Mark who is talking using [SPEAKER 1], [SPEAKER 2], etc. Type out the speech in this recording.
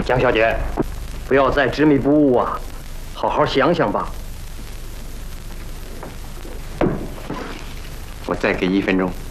[SPEAKER 1] 江小姐，不要再执迷不悟啊，好好想想吧。
[SPEAKER 2] 我再给1分钟。